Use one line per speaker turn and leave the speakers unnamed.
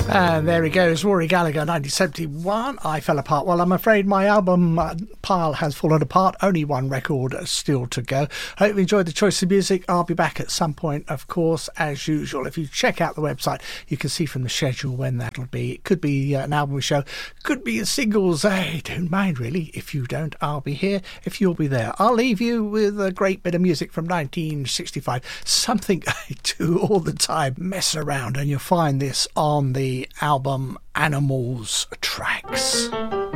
And there he goes, Rory Gallagher, 1971. I Fell Apart. Well, I'm afraid my album pile has fallen apart. Only one record still to go. Hope you enjoyed the choice of music. I'll be back at some point, of course, as usual. If you check out the website, you can see from the schedule when that'll be. It could be an album show, could be a singles. Hey, don't mind really. If you don't, I'll be here. If you'll be there, I'll leave you with a great bit of music from 1965. Something I do all the time, mess around, and you'll find this on the album Animals Tracks.